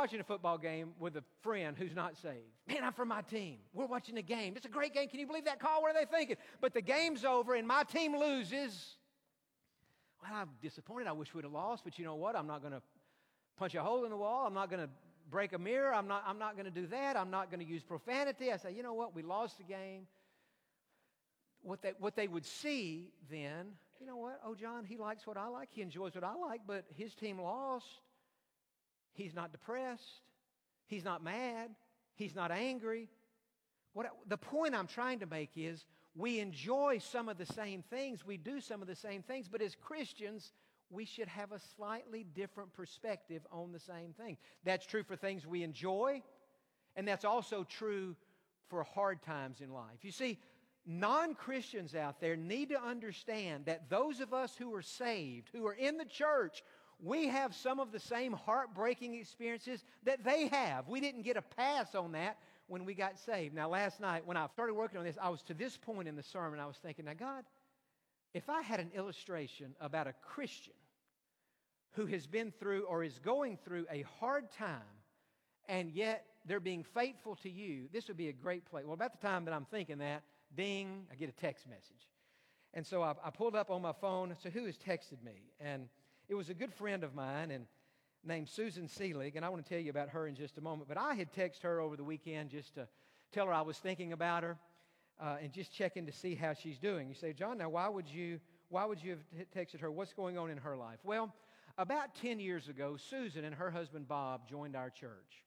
watching a football game with a friend who's not saved. Man, I'm from my team. We're watching a game. It's a great game. Can you believe that call? What are they thinking? But the game's over and my team loses. Well, I'm disappointed. I wish we'd have lost, but you know what? I'm not going to punch a hole in the wall. I'm not going to break a mirror. I'm not going to do that. I'm not going to use profanity. I say, you know what? We lost the game. What they would see then, you know what? Oh, John, he likes what I like. He enjoys what I like, but his team lost. He's not depressed. He's not mad. He's not angry. The point I'm trying to make is we enjoy some of the same things. We do some of the same things, but as Christians, we should have a slightly different perspective on the same thing. That's true for things we enjoy, and that's also true for hard times in life. You see, non-Christians out there need to understand that those of us who are saved, who are in the church, we have some of the same heartbreaking experiences that they have. We didn't get a pass on that when we got saved. Now, last night, when I started working on this, I was to this point in the sermon, I was thinking, now, God, if I had an illustration about a Christian who has been through or is going through a hard time, and yet they're being faithful to you, this would be a great place. Well, about the time that I'm thinking that, ding, I get a text message. And so I pulled up on my phone, so who has texted me? And it was a good friend of mine and named Susan Seelig, and I want to tell you about her in just a moment. But I had texted her over the weekend just to tell her I was thinking about her and just checking to see how she's doing. You say, John, now why would you have texted her? What's going on in her life? Well, about 10 years ago, Susan and her husband Bob joined our church.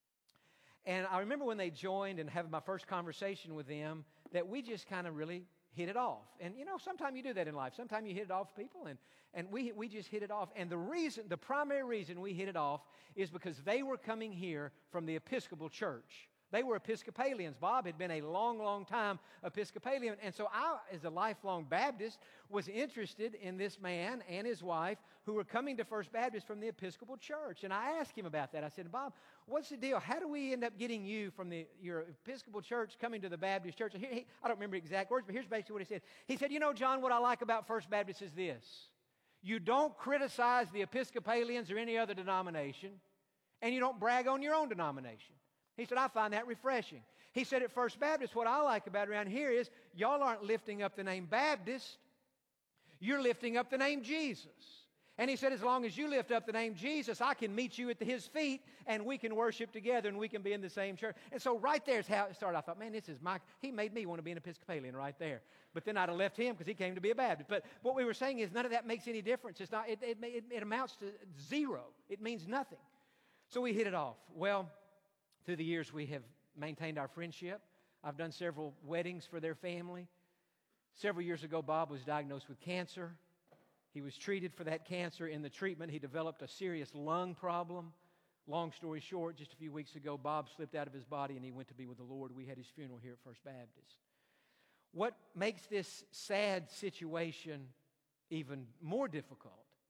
And I remember when they joined and having my first conversation with them that we just kind of really hit it off. And, you know, sometimes you do that in life. Sometimes you hit it off with people, and we just hit it off. And the primary reason we hit it off is because they were coming here from the Episcopal Church. They were Episcopalians. Bob had been a long, long time Episcopalian. And so I, as a lifelong Baptist, was interested in this man and his wife who were coming to First Baptist from the Episcopal Church. And I asked him about that. I said, Bob, what's the deal? How do we end up getting you from your Episcopal Church coming to the Baptist Church? And I don't remember exact words, but here's basically what he said. He said, you know, John, what I like about First Baptist is this. You don't criticize the Episcopalians or any other denomination, and you don't brag on your own denomination. He said, I find that refreshing. He said, at First Baptist, what I like about around here is y'all aren't lifting up the name Baptist. You're lifting up the name Jesus. And he said, as long as you lift up the name Jesus, I can meet you at his feet, and we can worship together, and we can be in the same church. And so right there is how it started. I thought, man, he made me want to be an Episcopalian right there. But then I'd have left him because he came to be a Baptist. But what we were saying is none of that makes any difference. It's not. It amounts to zero. It means nothing. So we hit it off. Well, through the years, we have maintained our friendship. I've done several weddings for their family. Several years ago, Bob was diagnosed with cancer. He was treated for that cancer. In the treatment, he developed a serious lung problem. Long story short, just a few weeks ago, Bob slipped out of his body and he went to be with the Lord. We had his funeral here at First Baptist. What makes this sad situation even more difficult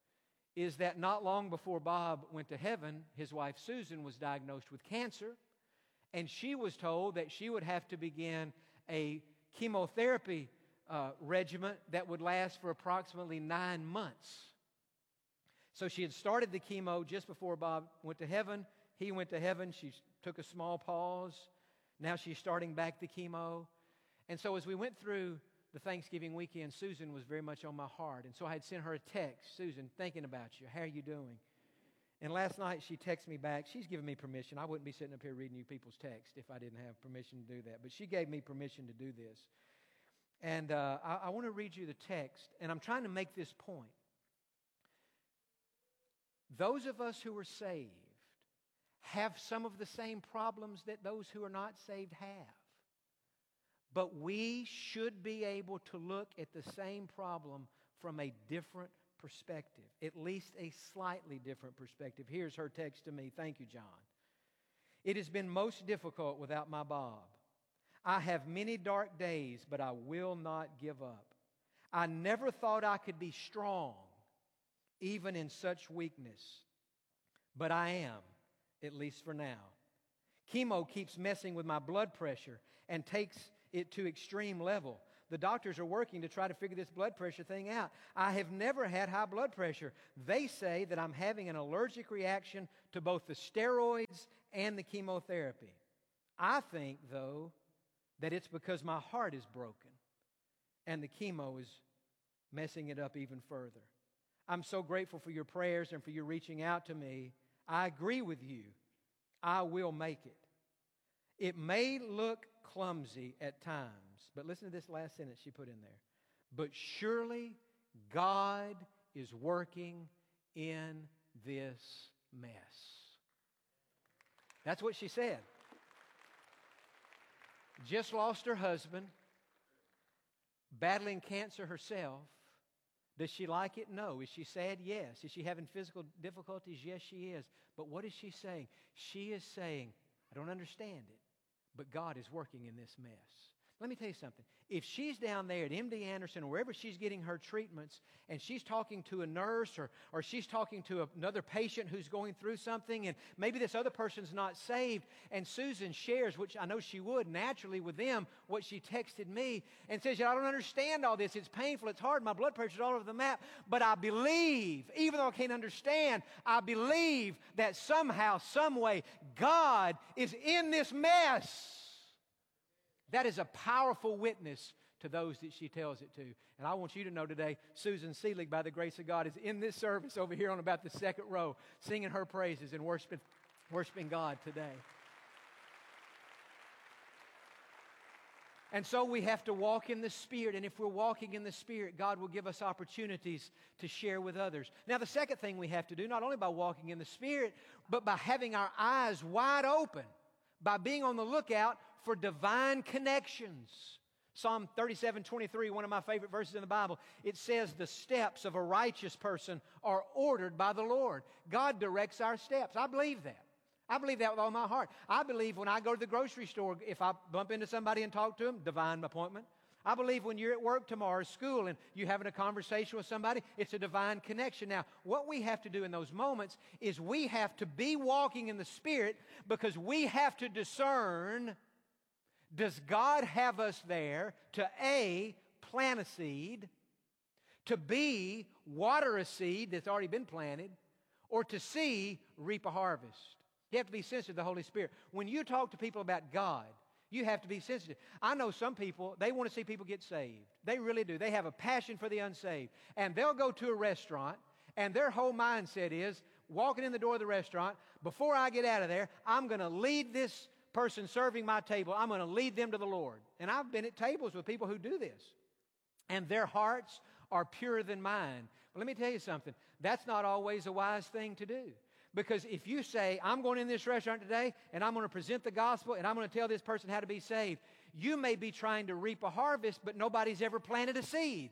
is that not long before Bob went to heaven, his wife Susan was diagnosed with cancer, and she was told that she would have to begin a chemotherapy regimen that would last for approximately 9 months. So she had started the chemo just before Bob went to heaven. He went to heaven. She took a small pause. Now she's starting back the chemo. And so as we went through the Thanksgiving weekend, Susan was very much on my heart. And so I had sent her a text, Susan, thinking about you. How are you doing? And last night she texted me back. She's given me permission. I wouldn't be sitting up here reading you people's text if I didn't have permission to do that. But she gave me permission to do this. And I want to read you the text. And I'm trying to make this point. Those of us who are saved have some of the same problems that those who are not saved have. But we should be able to look at the same problem from a different perspective, at least a slightly different perspective. Here's her text to me. Thank you, John. It has been most difficult without my Bob. I have many dark days, but I will not give up. I never thought I could be strong, even in such weakness. But I am, at least for now. Chemo keeps messing with my blood pressure and takes it to extreme level. The doctors are working to try to figure this blood pressure thing out. I have never had high blood pressure. They say that I'm having an allergic reaction to both the steroids and the chemotherapy. I think, though, that it's because my heart is broken and the chemo is messing it up even further. I'm so grateful for your prayers and for your reaching out to me. I agree with you. I will make it. It may look clumsy at times, but listen to this last sentence she put in there. But surely God is working in this mess. That's what she said. Just lost her husband, battling cancer herself. Does she like it? No. Is she sad? Yes. Is she having physical difficulties? Yes, she is. But what is she saying? She is saying, I don't understand it, but God is working in this mess. Let me tell you something. If she's down there at MD Anderson or wherever she's getting her treatments and she's talking to a nurse or she's talking to another patient who's going through something and maybe this other person's not saved and Susan shares, which I know she would naturally with them, what she texted me and says, I don't understand all this. It's painful. It's hard. My blood pressure's all over the map. But I believe, even though I can't understand, I believe that somehow, some way, God is in this mess. That is a powerful witness to those that she tells it to. And I want you to know today, Susan Seelig, by the grace of God, is in this service over here on about the second row, singing her praises and worshiping God today. And so we have to walk in the Spirit. And if we're walking in the Spirit, God will give us opportunities to share with others. Now, the second thing we have to do, not only by walking in the Spirit, but by having our eyes wide open, by being on the lookout for divine connections. Psalm 37:23, one of my favorite verses in the Bible, it says the steps of a righteous person are ordered by the Lord. God directs our steps. I believe that. I believe that with all my heart. I believe when I go to the grocery store, if I bump into somebody and talk to them, divine appointment. I believe when you're at work tomorrow, school, and you're having a conversation with somebody, it's a divine connection. Now, what we have to do in those moments is we have to be walking in the Spirit because we have to discern, does God have us there to A, plant a seed, to B, water a seed that's already been planted, or to C, reap a harvest? You have to be sensitive to the Holy Spirit. When you talk to people about God, you have to be sensitive. I know some people, they want to see people get saved. They really do. They have a passion for the unsaved. And they'll go to a restaurant, and their whole mindset is, walking in the door of the restaurant, before I get out of there, I'm going to lead this person serving my table, I'm going to lead them to the Lord. And I've been at tables with people who do this. And their hearts are purer than mine. But let me tell you something. That's not always a wise thing to do. Because if you say, I'm going in this restaurant today and I'm going to present the gospel and I'm going to tell this person how to be saved, you may be trying to reap a harvest, but nobody's ever planted a seed.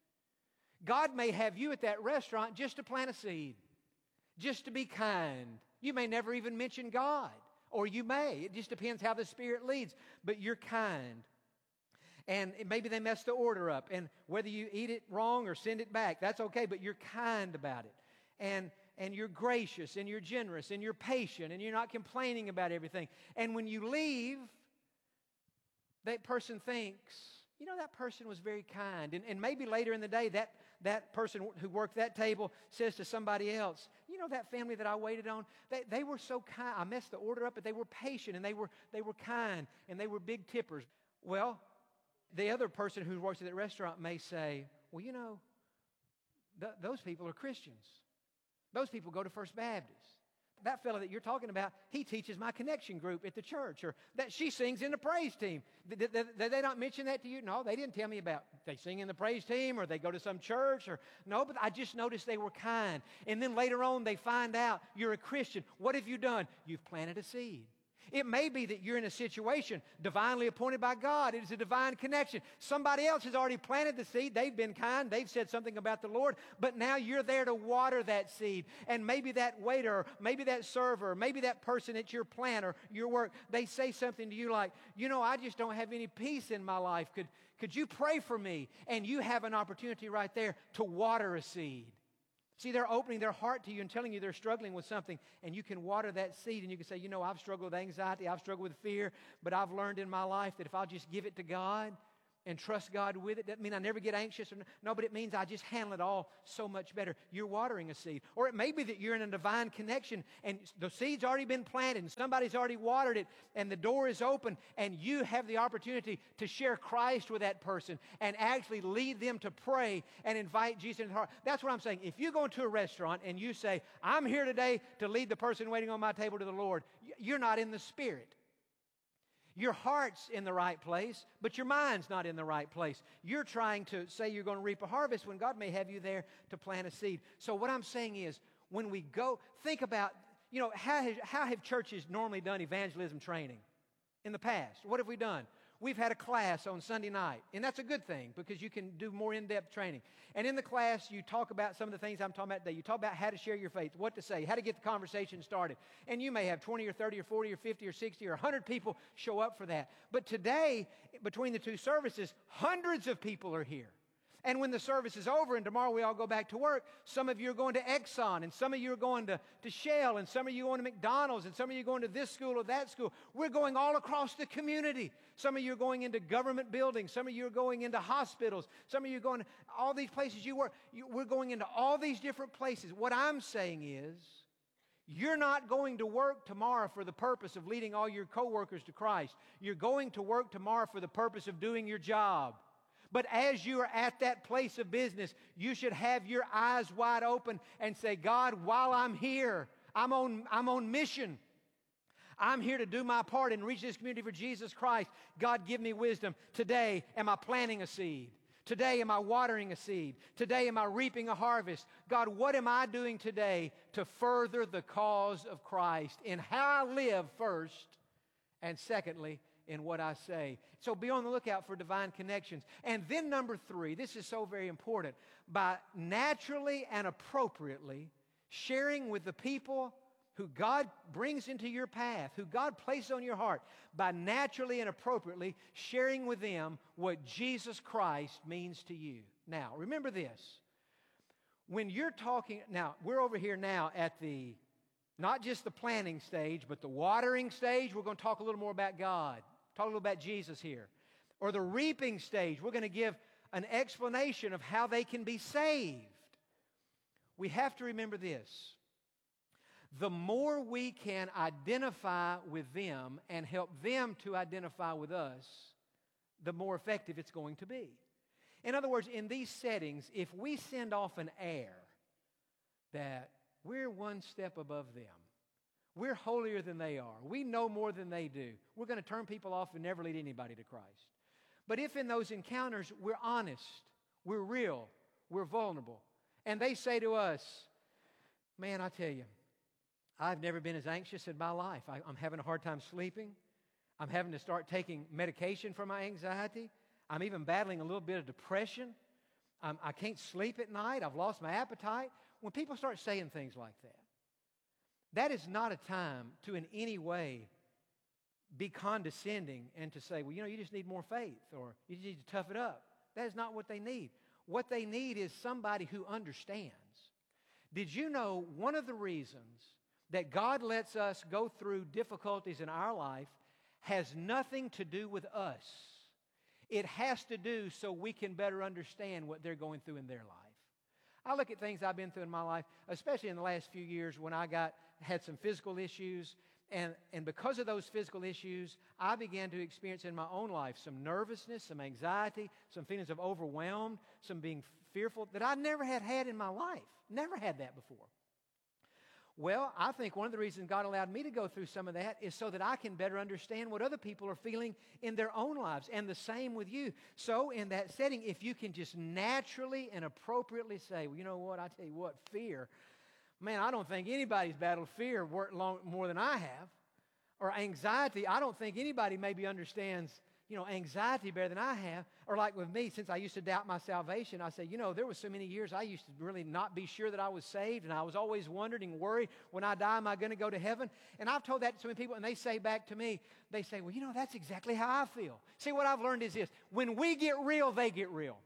God may have you at that restaurant just to plant a seed, just to be kind. You may never even mention God, or you may. It just depends how the Spirit leads, but you're kind. And maybe they messed the order up, and whether you eat it wrong or send it back, that's okay, but you're kind about it. And you're gracious, and you're generous, and you're patient, and you're not complaining about everything. And when you leave, that person thinks, that person was very kind. And maybe later in the day, that person who worked that table says to somebody else, that family that I waited on, they were so kind. I messed the order up, but they were patient, and they were kind, and they were big tippers. Well, the other person who works at that restaurant may say, well, those people are Christians. Those people go to First Baptist. That fellow that you're talking about, he teaches my connection group at the church, or that she sings in the praise team. Did they not mention that to you? No, they didn't tell me about they sing in the praise team or they go to some church. No, but I just noticed they were kind. And then later on they find out you're a Christian. What have you done? You've planted a seed. It may be that you're in a situation divinely appointed by God. It is a divine connection. Somebody else has already planted the seed. They've been kind. They've said something about the Lord. But now you're there to water that seed. And maybe that waiter, maybe that server, maybe that person at your plant or your work, they say something to you like, I just don't have any peace in my life. Could you pray for me? And you have an opportunity right there to water a seed. See, they're opening their heart to you and telling you they're struggling with something, and you can water that seed, and you can say, I've struggled with anxiety, I've struggled with fear, but I've learned in my life that if I'll just give it to God, and trust God with it. Doesn't mean I never get anxious. No, but it means I just handle it all so much better. You're watering a seed. Or it may be that you're in a divine connection and the seed's already been planted and somebody's already watered it and the door is open and you have the opportunity to share Christ with that person and actually lead them to pray and invite Jesus into their heart. That's what I'm saying. If you go into a restaurant and you say, I'm here today to lead the person waiting on my table to the Lord, you're not in the Spirit. Your heart's in the right place, but your mind's not in the right place. You're trying to say you're going to reap a harvest when God may have you there to plant a seed. So what I'm saying is, when we go, think about, how have churches normally done evangelism training in the past? What have we done? We've had a class on Sunday night, and that's a good thing because you can do more in-depth training. And in the class, you talk about some of the things I'm talking about today. You talk about how to share your faith, what to say, how to get the conversation started. And you may have 20 or 30 or 40 or 50 or 60 or 100 people show up for that. But today, between the two services, hundreds of people are here. And when the service is over and tomorrow we all go back to work, some of you are going to Exxon, and some of you are going to Shell, and some of you are going to McDonald's, and some of you are going to this school or that school. We're going all across the community. Some of you are going into government buildings. Some of you are going into hospitals. Some of you are going to all these places you work. We're going into all these different places. What I'm saying is, you're not going to work tomorrow for the purpose of leading all your coworkers to Christ. You're going to work tomorrow for the purpose of doing your job. But as you are at that place of business, you should have your eyes wide open and say, God, while I'm here, I'm on mission. I'm here to do my part and reach this community for Jesus Christ. God, give me wisdom. Today, am I planting a seed? Today, am I watering a seed? Today, am I reaping a harvest? God, what am I doing today to further the cause of Christ in how I live first, and secondly, in what I say? So be on the lookout for divine connections. And then number 3, this is so very important, by naturally and appropriately sharing with the people who God brings into your path, who God places on your heart, by naturally and appropriately sharing with them what Jesus Christ means to you. Now, remember this. When you're talking, now, we're over here now at not just the planting stage, but the watering stage. We're going to talk a little more about God. Talk a little about Jesus here. Or the reaping stage. We're going to give an explanation of how they can be saved. We have to remember this. The more we can identify with them and help them to identify with us, the more effective it's going to be. In other words, in these settings, if we send off an air that we're one step above them, we're holier than they are, we know more than they do, we're going to turn people off and never lead anybody to Christ. But if in those encounters we're honest, we're real, we're vulnerable, and they say to us, man, I tell you, I've never been as anxious in my life. I'm having a hard time sleeping. I'm having to start taking medication for my anxiety. I'm even battling a little bit of depression. I can't sleep at night. I've lost my appetite. When people start saying things like that, that is not a time to in any way be condescending and to say, well, you just need more faith or you just need to tough it up. That is not what they need. What they need is somebody who understands. Did you know one of the reasons that God lets us go through difficulties in our life has nothing to do with us? It has to do so we can better understand what they're going through in their life. I look at things I've been through in my life, especially in the last few years when I had some physical issues, and because of those physical issues, I began to experience in my own life some nervousness, some anxiety, some feelings of overwhelmed, some being fearful that I never had in my life. Never had that before. Well, I think one of the reasons God allowed me to go through some of that is so that I can better understand what other people are feeling in their own lives, and the same with you. So in that setting, if you can just naturally and appropriately say, well, you know what, I tell you what, fear, man, I don't think anybody's battled fear more than I have. Or anxiety, I don't think anybody maybe understands, anxiety better than I have. Or like with me, since I used to doubt my salvation, I say, there was so many years I used to really not be sure that I was saved, and I was always wondering and worried, when I die, am I going to go to heaven? And I've told that to so many people, and they say back to me, they say, well, that's exactly how I feel. See, what I've learned is this: when we get real, they get real.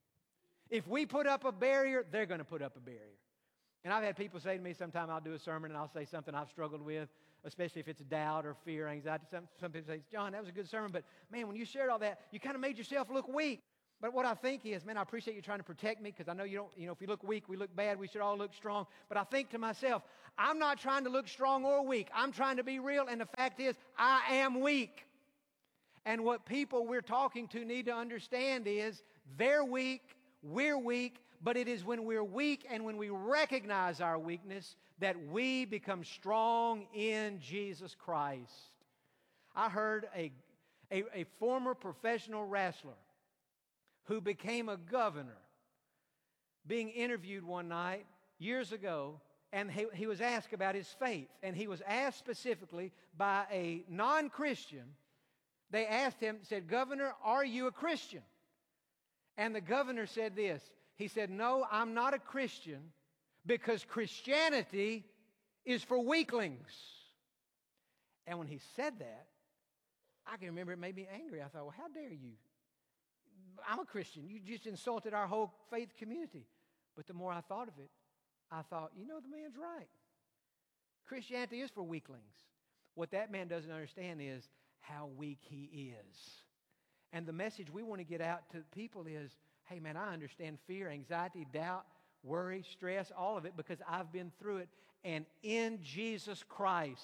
If we put up a barrier, they're going to put up a barrier. And I've had people say to me, sometime I'll do a sermon and I'll say something I've struggled with especially if it's doubt or fear, anxiety. Some people say, John, that was a good sermon, but man, when you shared all that, you kind of made yourself look weak. But what I think is, man, I appreciate you trying to protect me because I know you don't, if we look weak, we look bad. We should all look strong. But I think to myself, I'm not trying to look strong or weak. I'm trying to be real. And the fact is, I am weak. And what people we're talking to need to understand is they're weak, we're weak, but it is when we're weak and when we recognize our weakness that we become strong in Jesus Christ. I heard a former professional wrestler who became a governor being interviewed one night years ago, and he was asked about his faith. And he was asked specifically by a non-Christian. They asked him, said, Governor, are you a Christian? And the governor said this. He said, no, I'm not a Christian because Christianity is for weaklings. And when he said that, I can remember it made me angry. I thought, well, how dare you? I'm a Christian. You just insulted our whole faith community. But the more I thought of it, I thought, the man's right. Christianity is for weaklings. What that man doesn't understand is how weak he is. And the message we want to get out to people is, hey, man, I understand fear, anxiety, doubt, worry, stress, all of it because I've been through it. And in Jesus Christ,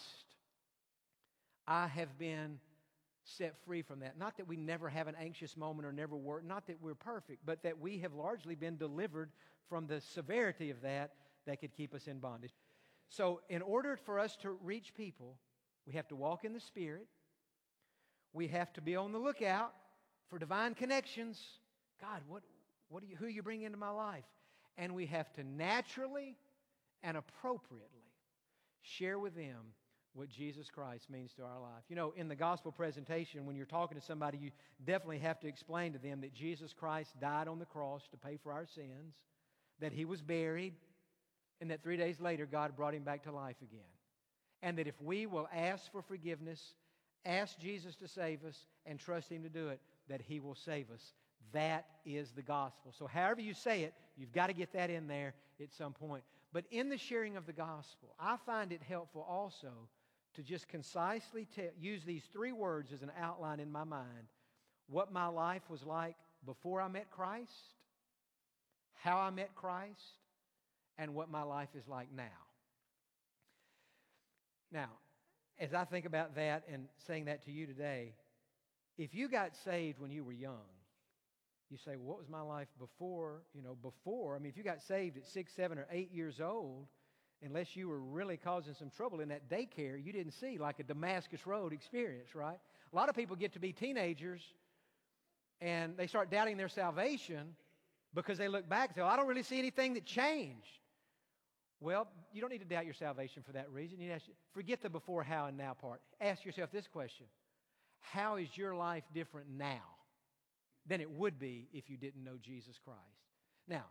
I have been set free from that. Not that we never have an anxious moment or never work, not that we're perfect, but that we have largely been delivered from the severity of that could keep us in bondage. So in order for us to reach people, we have to walk in the Spirit. We have to be on the lookout for divine connections. God, who you bring into my life? And we have to naturally and appropriately share with them what Jesus Christ means to our life. In the gospel presentation, when you're talking to somebody, you definitely have to explain to them that Jesus Christ died on the cross to pay for our sins, that He was buried, and that 3 days later, God brought Him back to life again. And that if we will ask for forgiveness, ask Jesus to save us, and trust Him to do it, that He will save us. That is the gospel. So however you say it, you've got to get that in there at some point. But in the sharing of the gospel, I find it helpful also to just concisely use these 3 words as an outline in my mind. What my life was like before I met Christ, how I met Christ, and what my life is like now. Now, as I think about that and saying that to you today, if you got saved when you were young, you say, well, what was my life before? If you got saved at 6, 7, or 8 years old, unless you were really causing some trouble in that daycare, you didn't see like a Damascus Road experience, right? A lot of people get to be teenagers and they start doubting their salvation because they look back and say, well, I don't really see anything that changed. Well, you don't need to doubt your salvation for that reason. You forget the before, how, and now part. Ask yourself this question. How is your life different now than it would be if you didn't know Jesus Christ? Now,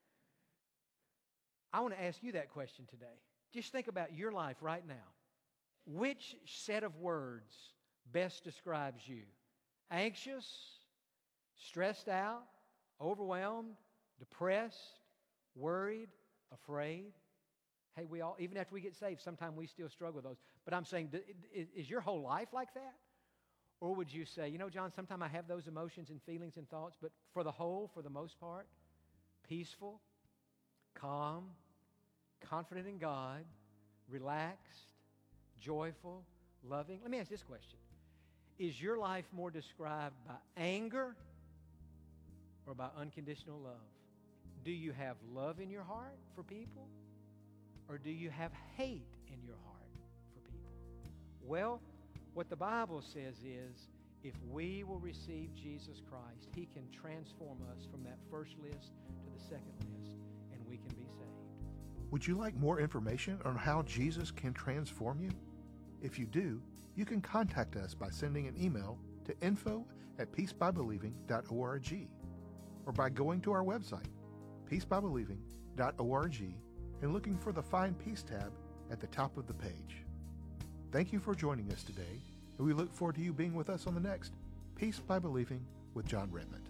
I want to ask you that question today. Just think about your life right now. Which set of words best describes you? Anxious, stressed out, overwhelmed, depressed, worried, afraid? Hey, we all, even after we get saved, sometimes we still struggle with those. But I'm saying, is your whole life like that? Or would you say, John, sometimes I have those emotions and feelings and thoughts, but for the most part, peaceful, calm, confident in God, relaxed, joyful, loving? Let me ask this question. Is your life more described by anger or by unconditional love? Do you have love in your heart for people? Or do you have hate in your heart for people? Well, what the Bible says is, if we will receive Jesus Christ, He can transform us from that first list to the second list, and we can be saved. Would you like more information on how Jesus can transform you? If you do, you can contact us by sending an email to info@peacebybelieving.org or by going to our website, peacebybelieving.org, and looking for the Find Peace tab at the top of the page. Thank you for joining us today, and we look forward to you being with us on the next Peace by Believing with John Redmond.